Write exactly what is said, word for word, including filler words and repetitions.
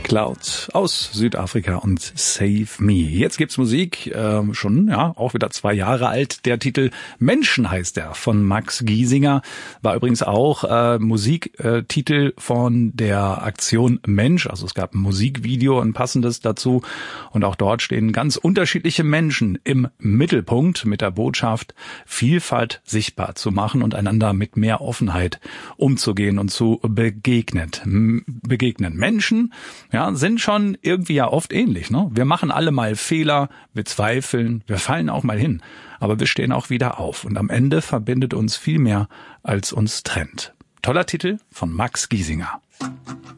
Cloud aus Südafrika und Save Me. Jetzt gibt's Musik, äh, schon ja auch wieder zwei Jahre alt. Der Titel Menschen heißt er von Max Giesinger. War übrigens auch äh, Musiktitel äh, von der Aktion Mensch. Also es gab ein Musikvideo, ein passendes dazu. Und auch dort stehen ganz unterschiedliche Menschen im Mittelpunkt mit der Botschaft, Vielfalt sichtbar zu machen und einander mit mehr Offenheit umzugehen und zu begegnen. begegnen. Menschen ja, sind schon irgendwie ja oft ähnlich, ne? Wir machen alle mal Fehler, wir zweifeln, wir fallen auch mal hin, aber wir stehen auch wieder auf und am Ende verbindet uns viel mehr, als uns trennt. Toller Titel von Max Giesinger.